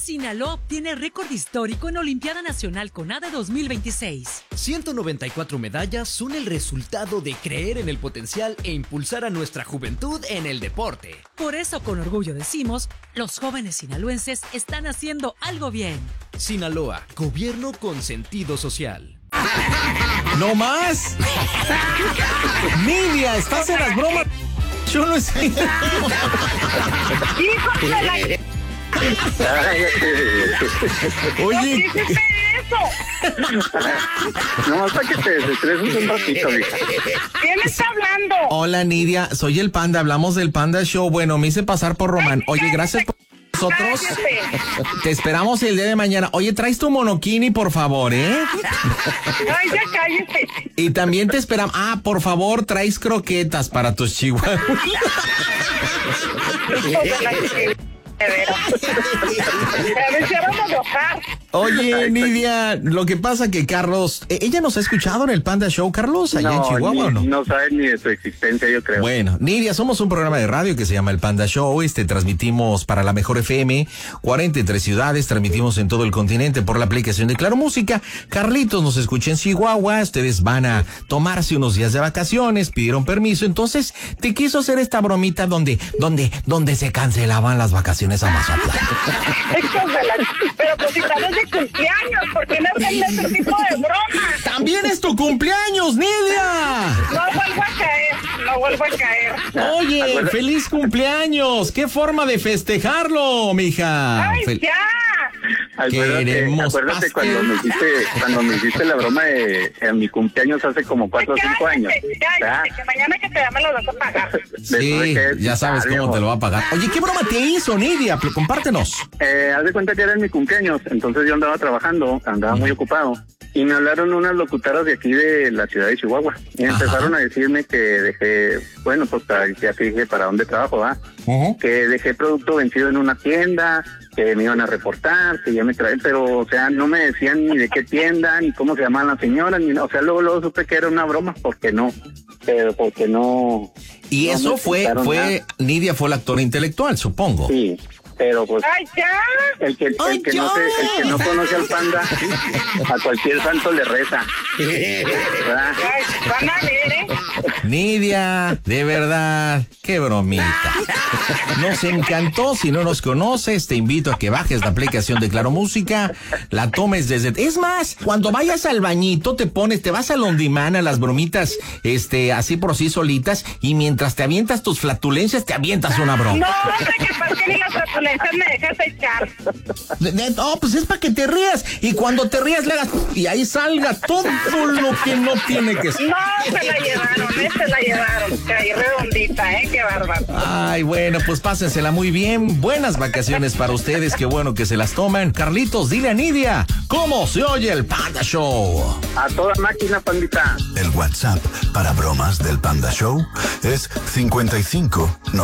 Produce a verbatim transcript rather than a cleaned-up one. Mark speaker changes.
Speaker 1: Sinaloa obtiene récord histórico en Olimpiada Nacional CONADE dos mil veintiséis.
Speaker 2: ciento noventa y cuatro medallas son el resultado de creer en el potencial e impulsar a nuestra juventud en el deporte.
Speaker 1: Por eso, con orgullo decimos, los jóvenes sinaloenses están haciendo algo bien.
Speaker 2: Sinaloa, gobierno con sentido social.
Speaker 3: ¡No más! Nidia, estás en las bromas. Yo no sé.
Speaker 4: ¡Hijo de la...
Speaker 3: Oye,
Speaker 4: ¿Qué es eso?
Speaker 5: No, hasta que te desestreses un ratito, hija.
Speaker 4: ¿Quién está hablando?
Speaker 3: hola Nidia, soy el Panda, hablamos del Panda Show. Bueno, me hice pasar por Román. Oye, gracias por nosotros. Te esperamos el día de mañana. Oye, traes tu monokini, por favor, ¿eh?
Speaker 4: Ay, ya cállate.
Speaker 3: Y también te esperamos. Ah, por favor, traes croquetas para tus chihuahuas.
Speaker 4: Hijo de la... De veras. A ver si vamos a enojar.
Speaker 3: Oye, Nidia, lo que pasa que Carlos, eh, ¿ella nos ha escuchado en el Panda Show, Carlos, allá en Chihuahua
Speaker 5: ni,
Speaker 3: o no?
Speaker 5: No saben ni de su existencia, yo creo.
Speaker 3: Bueno, Nidia, somos un programa de radio que se llama El Panda Show. Este transmitimos para la Mejor F M, cuarenta y tres ciudades, transmitimos en todo el continente por la aplicación de Claro Música. Carlitos nos escucha en Chihuahua, ustedes van a tomarse unos días de vacaciones, pidieron permiso, entonces te quiso hacer esta bromita donde, donde, donde se cancelaban las vacaciones a Mazatlán.
Speaker 4: Hijos de la... Pero pues si estamos de cumpleaños, ¿por qué no hacen ese tipo de bromas?
Speaker 3: ¡También es tu cumpleaños, Nidia!
Speaker 4: No vuelvo a caer, no vuelvo a caer.
Speaker 3: Oye,
Speaker 5: Acuérdate.
Speaker 3: feliz cumpleaños. ¿Qué forma de festejarlo, mija?
Speaker 4: ¡Ay,
Speaker 3: Fel-
Speaker 4: ya!
Speaker 5: Acuérdate,
Speaker 3: Queremos
Speaker 5: acuérdate
Speaker 3: pastel.
Speaker 5: cuando me hiciste, cuando me hiciste la broma de en mi cumpleaños hace como cuatro o cinco años.
Speaker 4: Cállate, que mañana que te da me lo vas a pagar.
Speaker 3: Sí, ya sabes cómo te lo va a pagar. Oye, ¿qué broma te hizo, Nidia? Pl- Compártenos.
Speaker 5: Eh, haz de cuenta que era en mi cumpleaños, entonces yo andaba trabajando, andaba muy ocupado. Y me hablaron unas locutoras de aquí de la ciudad de Chihuahua. Y
Speaker 3: Ajá.
Speaker 5: empezaron a decirme que dejé, bueno, pues ya te dije para dónde trabajo, ¿va?
Speaker 3: Uh-huh.
Speaker 5: Que dejé producto vencido en una tienda, que me iban a reportar, que ya me traen, pero, o sea, no me decían ni de qué tienda, ni cómo se llamaban las señoras, ni, o sea, luego, luego supe que era una broma, porque no, pero porque no.
Speaker 3: Y
Speaker 5: no
Speaker 3: eso
Speaker 5: me
Speaker 3: fue,
Speaker 5: contaron
Speaker 3: fue,
Speaker 5: nada.
Speaker 3: Nidia fue el actor intelectual, supongo.
Speaker 5: Sí, pero pues.
Speaker 4: ¡Ay, ya!
Speaker 5: El que, el,
Speaker 3: ¡Ay,
Speaker 5: que no se, el que no conoce al Panda, a cualquier santo le reza. ¿Verdad?
Speaker 4: Ay, van a ver, ¿eh?
Speaker 3: Nidia, de verdad, qué bromita. Nos encantó. Si no nos conoces, te invito a que bajes la aplicación de Claro Música, la tomes desde... Es más, cuando vayas al bañito, te pones, te vas al on demand, a las bromitas, este, así por sí solitas, y mientras te avientas tus flatulencias, te avientas una broma.
Speaker 4: No, hombre, que para que ni las flatulencias me dejas echar.
Speaker 3: De- de- No, pues es para que te rías, y cuando te rías le hagas, y ahí salga todo lo que no tiene que ser.
Speaker 4: No, se la llevaron, ¿eh? Se la llevaron. Caí redondita, ¿eh? Qué bárbaro.
Speaker 3: Ay, bueno, pues pásensela muy bien. Buenas vacaciones para ustedes, qué bueno que se las toman. Carlitos, dile a Nidia, ¿cómo se oye el Panda Show?
Speaker 5: A toda máquina, Pandita.
Speaker 6: El WhatsApp para bromas del Panda Show es cincuenta y cinco